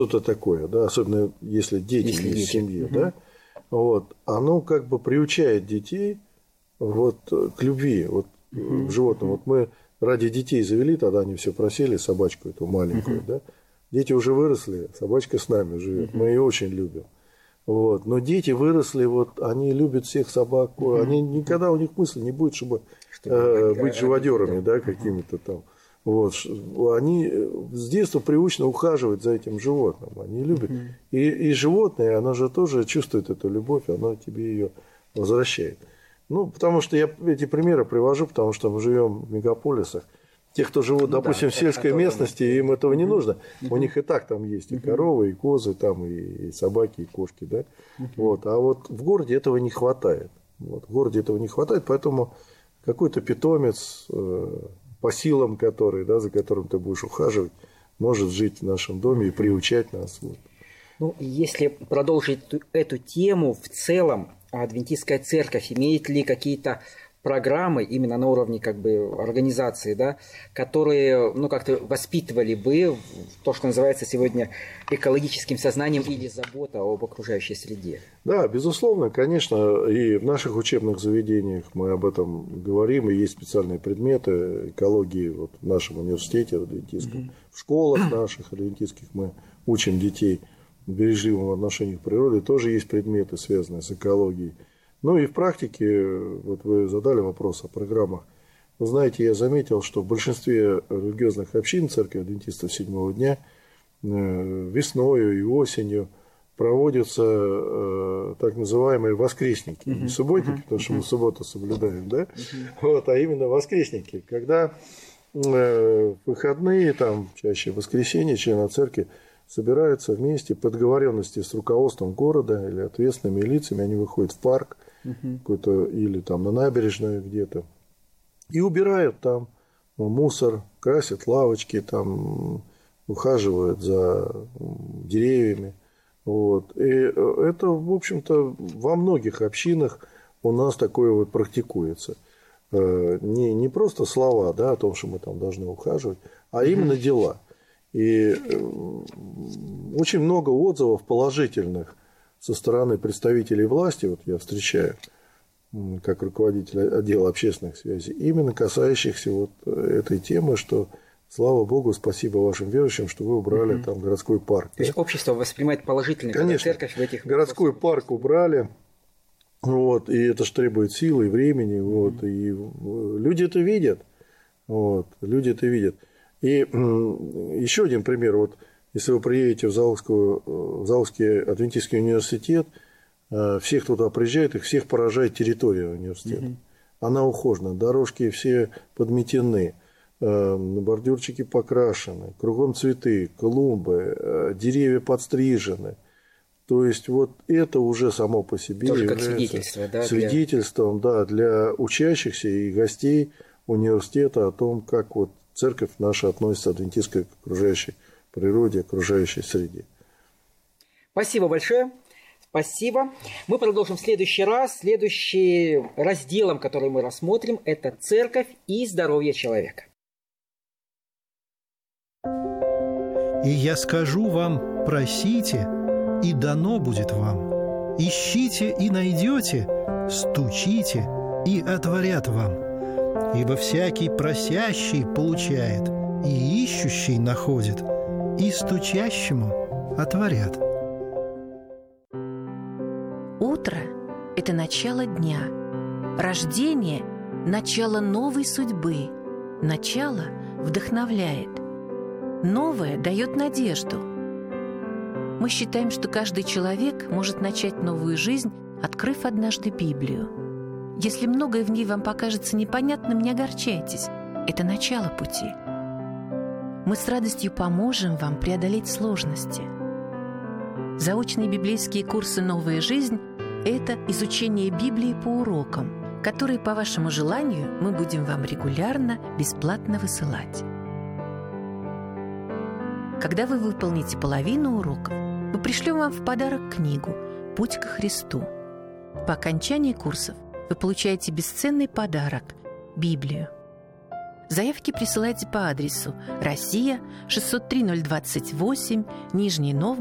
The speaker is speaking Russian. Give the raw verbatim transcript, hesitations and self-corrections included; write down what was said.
что-то такое, да, особенно если дети если есть в семье, угу. да, вот, оно как бы приучает детей вот к любви, вот угу. к животным. Вот мы ради детей завели, тогда они все просили собачку эту маленькую, угу. да. Дети уже выросли, собачка с нами живет, угу. мы ее очень любим. Вот. Но дети выросли, вот, они любят всех собак, угу. они никогда у них мысли не будет, чтобы, чтобы э, быть живодерами, да, какими-то там. Вот. Они с детства привычно ухаживать за этим животным, они любят. Угу. И, и животное, оно же тоже чувствует эту любовь, оно тебе ее возвращает. Ну, потому что я эти примеры привожу, потому что мы живем в мегаполисах. Те, кто живут, ну, допустим, да, в сельской местности, им этого не нужно. Uh-huh. У них и так там есть и коровы, и козы, там, и, и собаки, и кошки. Да? Uh-huh. Вот. А вот в городе этого не хватает. Вот. В городе этого не хватает, поэтому какой-то питомец, э, по силам который, да, за которым ты будешь ухаживать, может жить в нашем доме и приучать нас. Вот. Ну, если продолжить эту тему, в целом, адвентистская церковь имеет ли какие-то программы именно на уровне как бы организации, да, которые, ну, как-то воспитывали бы то, что называется сегодня экологическим сознанием или забота об окружающей среде? Да, безусловно, конечно, и в наших учебных заведениях мы об этом говорим, и есть специальные предметы экологии вот в нашем университете адвентистском, mm-hmm. в школах наших адвентистских мы учим детей бережливому отношению к природе, тоже есть предметы, связанные с экологией. Ну и в практике, вот вы задали вопрос о программах. Вы знаете, я заметил, что в большинстве религиозных общин Церкви Адвентистов Седьмого Дня весною и осенью проводятся так называемые воскресники. Не субботники, потому что мы субботу соблюдаем, да? Вот, а именно воскресники, когда в выходные, там чаще в воскресенье, члены церкви собираются вместе по договоренности с руководством города или ответственными лицами, они выходят в парк, uh-huh. какой-то, или там на набережную где-то, и убирают там мусор, красят лавочки, там, ухаживают за деревьями. Вот. И это, в общем-то, во многих общинах у нас такое вот практикуется. Не, не просто слова, да, о том, что мы там должны ухаживать, а именно uh-huh. дела. И очень много отзывов положительных со стороны представителей власти, вот я встречаю, как руководитель отдела общественных связей, именно касающихся вот этой темы, что, слава Богу, спасибо вашим верующим, что вы убрали mm-hmm. там городской парк. То да? есть общество воспринимает положительно, конечно, церковь в этих... городской парк убрали, вот, и это же требует силы и времени, вот, mm-hmm. и люди это видят, вот, люди это видят. И еще один пример. Вот, если вы приедете в Заловскую, в Заловский адвентистский университет, всех туда приезжает, их всех поражает территория университета. Mm-hmm. Она ухожена, дорожки все подметены, бордюрчики покрашены, кругом цветы, клумбы, деревья подстрижены. То есть, вот это уже само по себе тоже как свидетельство, да, свидетельством для... Да, для учащихся и гостей университета о том, как вот церковь наша относится адвентистской к окружающей природе, окружающей среде. Спасибо большое. Спасибо. Мы продолжим в следующий раз. Следующим разделом, который мы рассмотрим, это церковь и здоровье человека. И я скажу вам, просите, и дано будет вам. Ищите и найдете, стучите, и отворят вам. Ибо всякий просящий получает, и ищущий находит, и стучащему отворят. Утро – это начало дня. Рождение – начало новой судьбы. Начало вдохновляет. Новое дает надежду. Мы считаем, что каждый человек может начать новую жизнь, открыв однажды Библию. Если многое в ней вам покажется непонятным, не огорчайтесь. Это начало пути. Мы с радостью поможем вам преодолеть сложности. Заочные библейские курсы «Новая жизнь» – это изучение Библии по урокам, которые, по вашему желанию, мы будем вам регулярно, бесплатно высылать. Когда вы выполните половину уроков, мы пришлем вам в подарок книгу «Путь ко Христу». По окончании курсов вы получаете бесценный подарок – Библию. Заявки присылайте по адресу Россия, шестьсот три ноль двадцать восемь, Нижний Новгород,